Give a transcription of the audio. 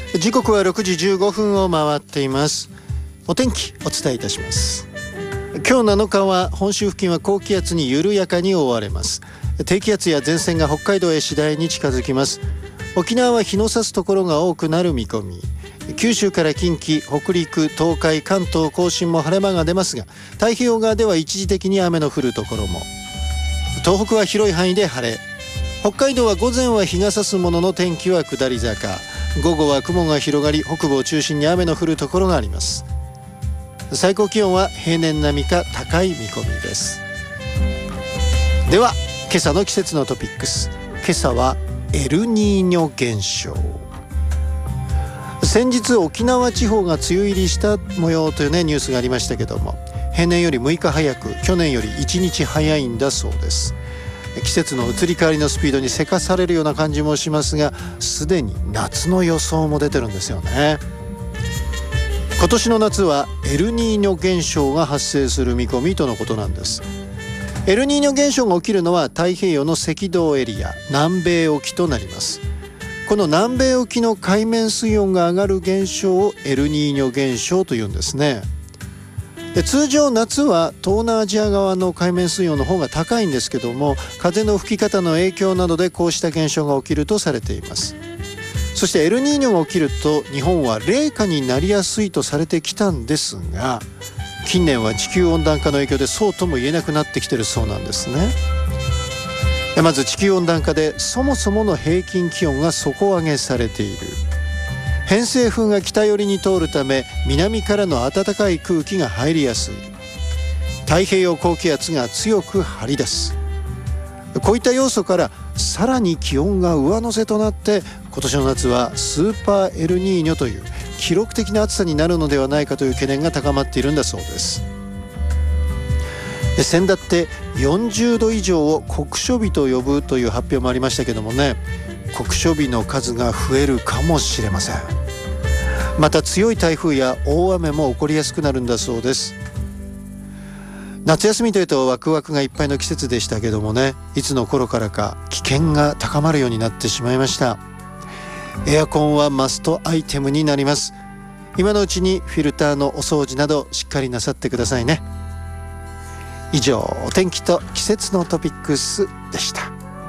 時刻は6時15分を回っています。お天気お伝えいたします。今日7日は本州付近は高気圧に緩やかに覆われます。低気圧や前線が北海道へ次第に近づきます。沖縄は日の差すところが多くなる見込み。九州から近畿、北陸、東海、関東甲信も晴れ間が出ますが、太平洋側では一時的に雨の降るところも。東北は広い範囲で晴れ。北海道は午前は日が差すものの天気は下り坂。午後は雲が広がり、北部を中心に雨の降るところがあります。最高気温は平年並みか高い見込みです。では今朝の季節のトピックス。今朝はエルニーニョ現象。先日沖縄地方が梅雨入りした模様というニュースがありましたけども、平年より6日早く、去年より1日早いんだそうです。季節の移り変わりのスピードにせかされるような感じもしますが、すでに夏の予想も出てるんですよね。今年の夏はエルニーニョ現象が発生する見込みとのことなんです。エルニーニョ現象が起きるのは太平洋の赤道エリア、南米沖となります。この南米沖の海面水温が上がる現象をエルニーニョ現象というんですね。で、通常夏は東南アジア側の海面水温の方が高いんですけども、風の吹き方の影響などでこうした現象が起きるとされています。そしてエルニーニョが起きると日本は冷夏になりやすいとされてきたんですが、近年は地球温暖化の影響でそうとも言えなくなってきているそうなんですね。まず地球温暖化でそもそもの平均気温が底上げされている。偏西風が北寄りに通るため南からの暖かい空気が入りやすい。太平洋高気圧が強く張り出す。こういった要素からさらに気温が上乗せとなって、今年の夏はスーパーエルニーニョという記録的な暑さになるのではないかという懸念が高まっているんだそうです。先だって40度以上を酷暑日と呼ぶという発表もありましたけどもね、酷暑日の数が増えるかもしれません。また強い台風や大雨も起こりやすくなるんだそうです。夏休みというとワクワクがいっぱいの季節でしたけどもね、いつの頃からか危険が高まるようになってしまいました。エアコンはマストアイテムになります。今のうちにフィルターのお掃除などしっかりなさってくださいね。以上、お天気と季節のトピックスでした。